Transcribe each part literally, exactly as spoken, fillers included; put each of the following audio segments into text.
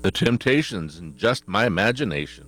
The Temptations and Just My Imagination.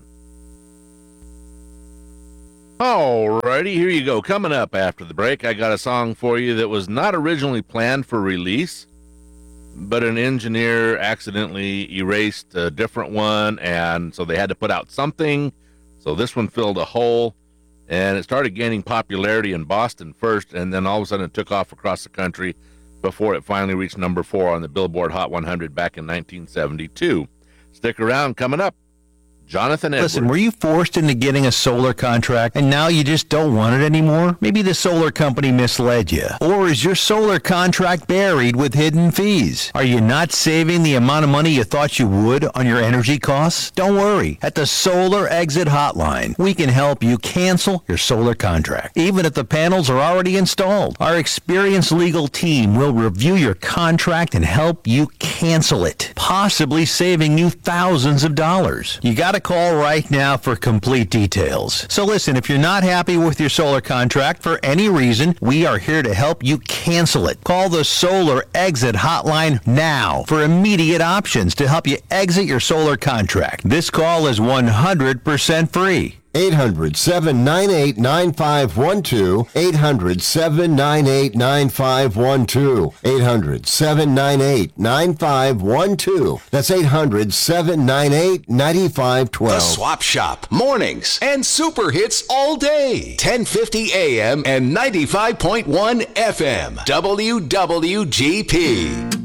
Alrighty, here you go. Coming up after the break, I got a song for you that was not originally planned for release, but an engineer accidentally erased a different one, and so they had to put out something. So this one filled a hole, and it started gaining popularity in Boston first, and then all of a sudden it took off across the country before it finally reached number four on the Billboard Hot one hundred back in nineteen seventy-two. Stick around. Coming up, Jonathan Edwards. Listen, were you forced into getting a solar contract and now you just don't want it anymore? Maybe the solar company misled you. Or is your solar contract buried with hidden fees? Are you not saving the amount of money you thought you would on your energy costs? Don't worry. At the Solar Exit Hotline, we can help you cancel your solar contract, even if the panels are already installed. Our experienced legal team will review your contract and help you cancel it, possibly saving you thousands of dollars. You got to call right now for complete details. So listen, if you're not happy with your solar contract for any reason, we are here to help you cancel it. Call the Solar Exit Hotline now for immediate options to help you exit your solar contract. This call is one hundred percent free. eight hundred, seven nine eight, nine five one two. eight hundred, seven nine eight, nine five one two. eight hundred, seven nine eight, nine five one two. That's eight hundred, seven nine eight, nine five one two. The Swap Shop, mornings and super hits all day. ten fifty A M and ninety-five point one F M. W W G P.